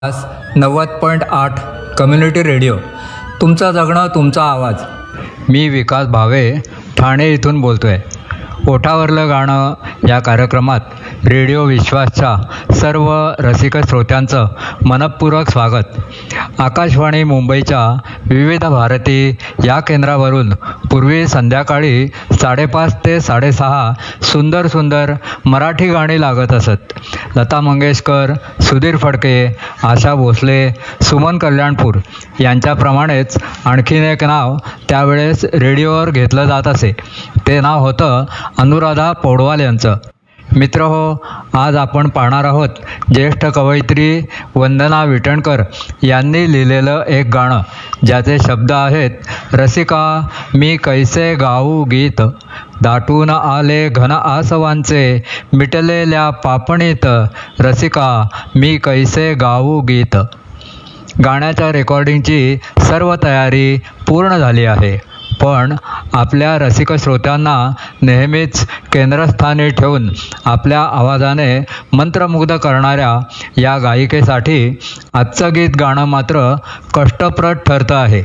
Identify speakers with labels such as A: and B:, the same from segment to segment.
A: 90.8 community radio, तुमचं जगणं तुमचा आवाज. मी विकास भावे ठाणे इथून बोलतो आहे. ओठावरलं गाणं या कार्यक्रमात रेडिओ विश्वासच्या सर्व रसिक श्रोत्यांचं मनःपूर्वक स्वागत. आकाशवाणी मुंबईच्या विविध भारती या केंद्रावरून पूर्वी संध्याकाळी 5:30 ते 6:30 सुंदर सुंदर मराठी गाणी लागत असत. लता मंगेशकर, सुधीर फडके, आशा भोसले, सुमन कल्याणपूर यांच्याप्रमाणेच आणखीन एक नाव त्यावेळेस रेडिओवर घेतलं जात असे. ते नाव होतं अनुराधा पौडवाल यांचं. मित्रहो, आज आपण पाहणार आहोत ज्येष्ठ कवयित्री वंदना विटणकर यांनी लिहिलेलं एक गाणं, ज्याचे शब्द आहेत: रसिका मी कैसे गाऊ गीत, दाटून आले घन आसवांचे, मिटलेल्या पापणीत, रसिका मी कैसे गाऊ गीत. गाण्याच्या रेकॉर्डिंगची सर्व तयारी पूर्ण झाली आहे, पण आपल्या रसिक श्रोत्यांना नेहमीच केंद्रस्थानी ठेवून आपल्या आवाजाने मंत्रमुग्ध करणाऱ्या या गायिकेसाठी आजचं गीत गाणं मात्र कष्टप्रद ठरतं आहे.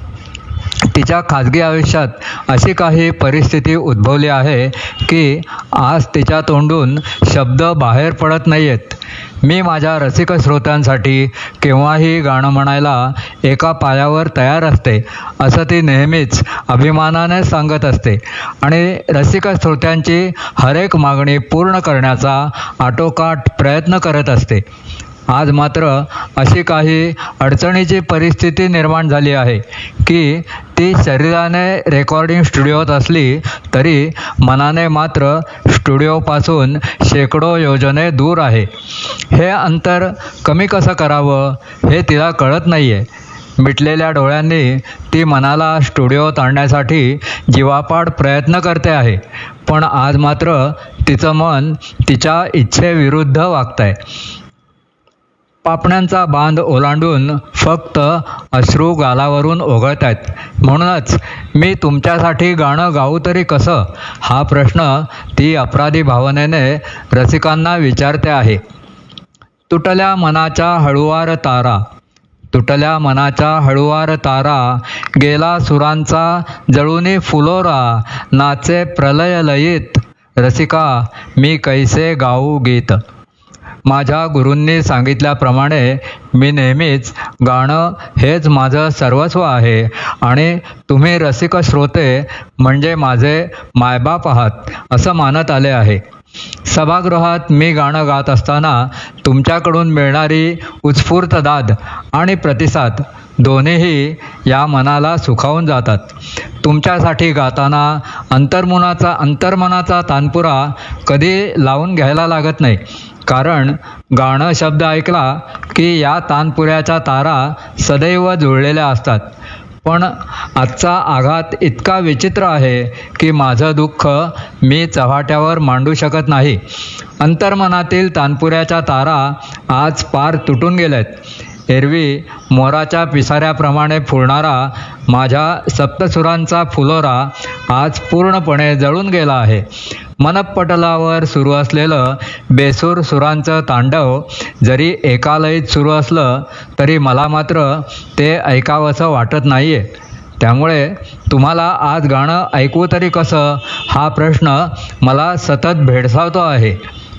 A: तिच्या खाजगी आयुष्यात अशी काही परिस्थिती उद्भवली आहे की आज तिच्या तोंडून शब्द बाहेर पडत नाही आहेत. मी माझ्या रसिक श्रोत्यांसाठी केव्हाही गाणं म्हणायला एका पायावर तयार असते, असं ती नेहमीच अभिमानाने सांगत असते आणि रसिक श्रोत्यांची हरेक मागणी पूर्ण करण्याचा आटोकाट प्रयत्न करत असते. आज मात्र अशी काही अडचणीची परिस्थिती निर्माण झाली आहे की ती शरीराने रेकॉर्डिंग स्टुडिओत असली तरी मनाने मात्र स्टुडिओपासून शेकडो योजने दूर आहे. हे अंतर कमी कसं करावं हे तिला कळत नाही आहे. मिटलेल्या डोळ्यांनी ती मनाला स्टुडिओत आणण्यासाठी जीवापाड प्रयत्न करते आहे, पण आज मात्र तिचं मन तिच्या इच्छेविरुद्ध वागतंय. पापण्यांचा बांध ओलांडून फक्त अश्रू गालावरून ओघळत आहेत. म्हणूनच मी तुमच्यासाठी गाणं गाऊ तरी कसं, हा प्रश्न ती अपराधी भावनेने रसिकांना विचारते आहे. तुटल्या मनाच्या हळुवार तारा, तुटल्या मनाच्या हळुवार तारा, गेला सुरांचा जळुनी फुलोरा, नाचे प्रलय लयीत, रसिका मी कैसे गाऊ गीत. माझ्या गुरूंनी सांगितल्याप्रमाणे मी नेहमीच गाणं हेच माझं सर्वस्व आहे आणि तुम्ही रसिक श्रोते म्हणजे माझे मायबाप आहात असं मानत आले आहे. सभागृहात मी गाणं गात असताना तुमच्याकडून मिळणारी उत्स्फूर्त दाद आणि प्रतिसाद दोन्हीही या मनाला सुखावून जातात. तुमच्यासाठी गाताना अंतर्मनाचा तानपुरा कधी लावून घ्यायला लागत नाही, कारण गाणं शब्द ऐकला की या तानपुऱ्याच्या तारा सदैव जुळलेल्या असतात. पण आजचा आघात इतका विचित्र आहे की माझं दुःख मी चव्हाट्यावर मांडू शकत नाही. अंतर्मनातील तानपुऱ्याच्या तारा आज पार तुटून गेल्यात. एरवी मोराच्या पिसाऱ्याप्रमाणे फुलणारा माझ्या सप्तसुरांचा फुलोरा आज पूर्णपणे जळून गेला आहे. मनपटलावर सुरू असलेलं बेसूर सुरांचं तांडव जरी एका लयीत सुरू असलं तरी मला मात्र ते ऐकावंसं वाटत नाही आहे. त्यामुळे तुम्हाला आज गाणं ऐकू तरी कसं, हा प्रश्न मला सतत भेडसावतो आहे.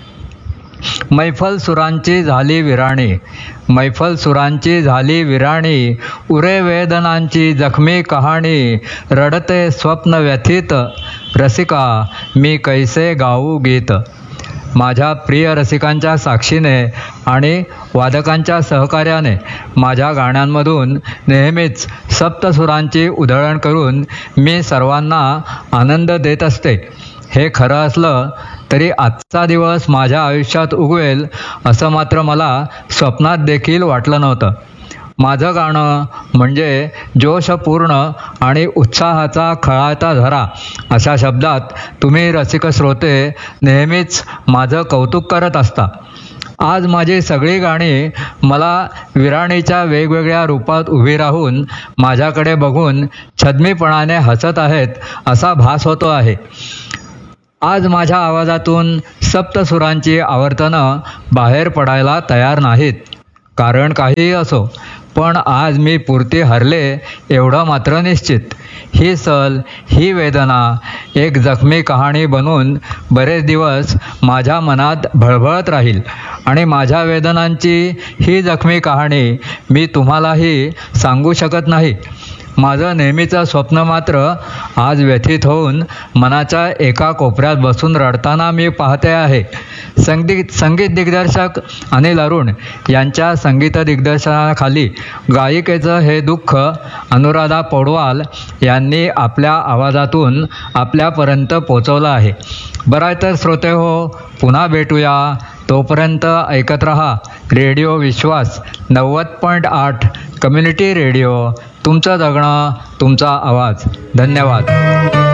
A: मैफल सुरांची झाली विराणी, मैफल सुरांची झाली विराणी, उरे वेदनांची जखमी कहाणी, रडते स्वप्न व्यथित, रसिका मी कैसे गाऊ गीत. माझ्या प्रिय रसिकांच्या साक्षीने आणि वादकांच्या सहकार्याने माझ्या गाण्यांमधून नेहमीच सप्तसुरांची उधळण करून मी सर्वांना आनंद देत असते. हे खरं असलं तरी आजचा दिवस माझ्या आयुष्यात उगवेल असं मात्र मला स्वप्नात देखील वाटलं नव्हतं. माझं गाणं म्हणजे जोशपूर्ण आणि उत्साहाचा खळाळता झरा, अशा शब्दात तुम्ही रसिक श्रोते नेहमीच माझं कौतुक करत असता. आज माझी सगळी गाणी मला विराणीच्या वेगवेगळ्या रूपात उभी राहून माझ्याकडे बघून छद्मीपणाने हसत आहेत असा भास होतो आहे. आज माझ्या आवाजातून सप्तसुरांची आवर्तनं बाहेर पडायला तयार नाहीत. कारण काहीही असो, पण आज मी पुरती हरले एवढं मात्र निश्चित. ही सल, ही वेदना एक जखमी कहाणी बनून बरेच दिवस माझ्या मनात भळभळत राहील आणि माझ्या वेदनांची ही जखमी कहाणी मी तुम्हालाही सांगू शकत नाही. माझं नेहमीचं स्वप्न मात्र आज व्यथित होऊन मनाच्या एका कोपऱ्यात बसून रडताना मी पाहते आहे. संगीत दिग्दर्शक अनिल अरुण यांच्या संगीत दिग्दर्शनाखाली गायिकेचं हे दुःख अनुराधा पौडवाल यांनी आपल्या आवाजातून आपल्यापर्यंत पोचवलं आहे. बरं आहे तर श्रोते हो, पुन्हा भेटूया. तोपर्यंत ऐकत रहा रेडिओ विश्वास 90.8 कम्युनिटी रेडिओ. तुमचं जगणं, तुमचा आवाज. धन्यवाद.